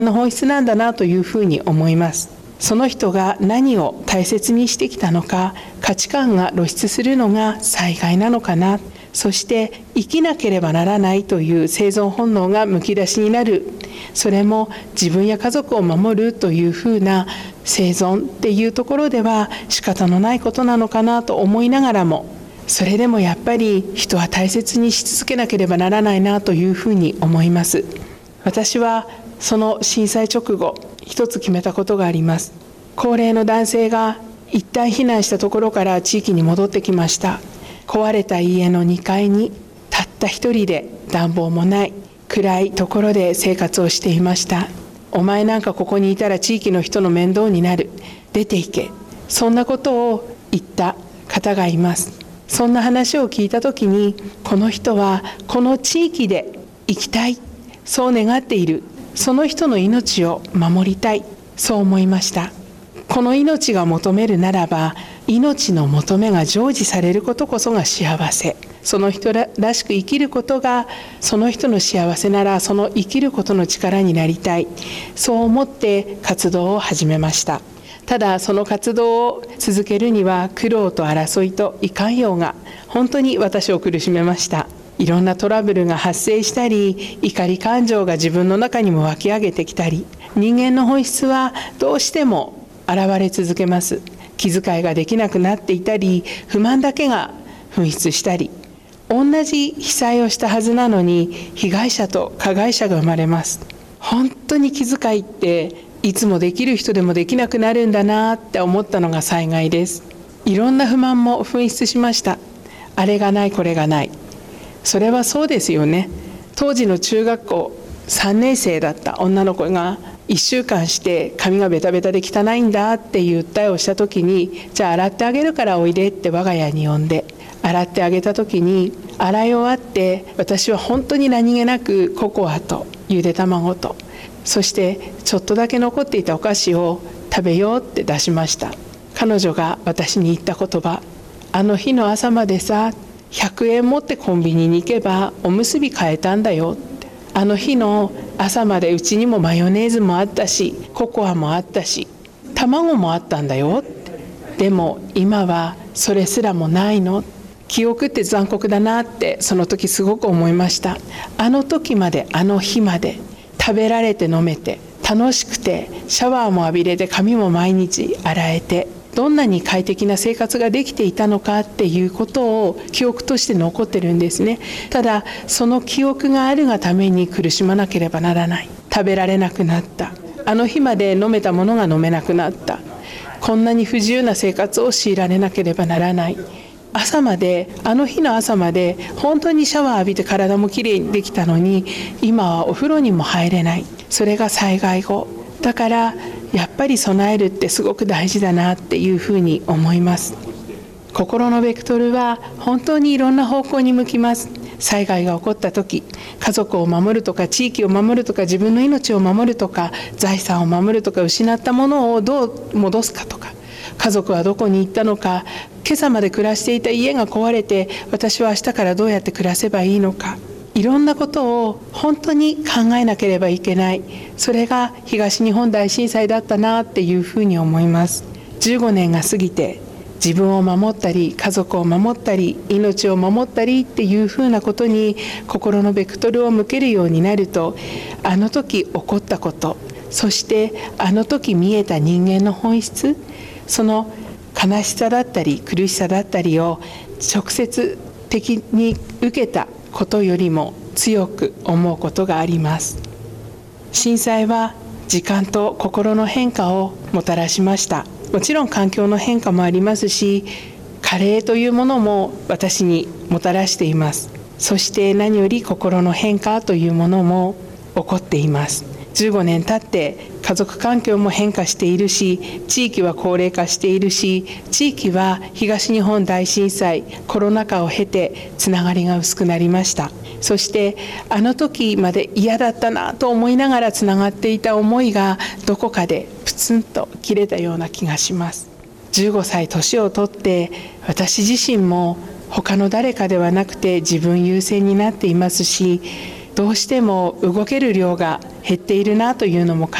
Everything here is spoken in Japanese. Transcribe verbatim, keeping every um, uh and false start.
の本質なんだなというふうに思います。その人が何を大切にしてきたのか、価値観が露出するのが災害なのかな、そして生きなければならないという生存本能がむき出しになる、それも自分や家族を守るというふうな生存っていうところでは仕方のないことなのかなと思いながらも、それでもやっぱり人は大切にし続けなければならないなというふうに思います。私はその震災直後、一つ決めたことがあります。高齢の男性が一旦避難したところから地域に戻ってきました。壊れた家のにかいにたった一人で、暖房もない暗いところで生活をしていました。お前なんかここにいたら地域の人の面倒になる、出て行け、そんなことを言った方がいます。そんな話を聞いたときに、この人はこの地域で生きたい、そう願っている、その人の命を守りたい、そう思いました。この命が求めるならば、命の求めが成就されることこそが幸せ、その人らしく生きることがその人の幸せなら、その生きることの力になりたい、そう思って活動を始めました。ただその活動を続けるには苦労と争いといかんようが本当に私を苦しめました。いろんなトラブルが発生したり、怒り感情が自分の中にも湧き上げてきたり、人間の本質はどうしても現れ続けます。気遣いができなくなっていたり、不満だけが噴出したり、同じ被災をしたはずなのに被害者と加害者が生まれます。本当に気遣いっていつもできる人でもできなくなるんだなって思ったのが災害です。いろんな不満も噴出しました。あれがないこれがない、それはそうですよね。当時の中学校さんねん生だった女の子がいっしゅうかんして髪がベタベタで汚いんだっていう訴えをした時に、じゃあ洗ってあげるからおいでって我が家に呼んで洗ってあげた時に、洗い終わって私は本当に何気なくココアとゆで卵と、そしてちょっとだけ残っていたお菓子を食べようって出しました。彼女が私に言った言葉、あの日の朝までさ、ひゃくえん持ってコンビニに行けばおむすび買えたんだよって。あの日の朝までうちにもマヨネーズもあったし、ココアもあったし、卵もあったんだよって。でも今はそれすらもないの。記憶って残酷だなってその時すごく思いました。あの時まで、あの日まで食べられて飲めて楽しくて、シャワーも浴びれて髪も毎日洗えて、どんなに快適な生活ができていたのかっていうことを記憶として残ってるんですね。ただその記憶があるがために苦しまなければならない。食べられなくなった、あの日まで飲めたものが飲めなくなった、こんなに不自由な生活を強いられなければならない。朝まで、あの日の朝まで本当にシャワー浴びて体もきれいにできたのに、今はお風呂にも入れない。それが災害後だから、やっぱり備えるってすごく大事だなっていうふうに思います。心のベクトルは本当にいろんな方向に向きます。災害が起こった時、家族を守るとか地域を守るとか自分の命を守るとか財産を守るとか失ったものをどう戻すかとか、家族はどこに行ったのか、今朝まで暮らしていた家が壊れて私は明日からどうやって暮らせばいいのか、いろんなことを本当に考えなければいけない。それが東日本大震災だったなっていうふうに思います。じゅうごねんが過ぎて自分を守ったり家族を守ったり命を守ったりっていうふうなことに心のベクトルを向けるようになると、あの時起こったこと、そしてあの時見えた人間の本質、その悲しさだったり苦しさだったりを直接的に受けたことよりも強く思うことがあります。震災は時間と心の変化をもたらしました。もちろん環境の変化もありますし、加齢というものも私にもたらしています。そして何より心の変化というものも起こっています。じゅうごねん経って家族環境も変化しているし、地域は高齢化しているし、地域は東日本大震災コロナ禍を経てつながりが薄くなりました。そしてあの時まで嫌だったなと思いながらつながっていた思いがどこかでプツンと切れたような気がします。じゅうごさい年を取って私自身も他の誰かではなくて自分優先になっていますし、 どうしても動ける量が減っているなというのも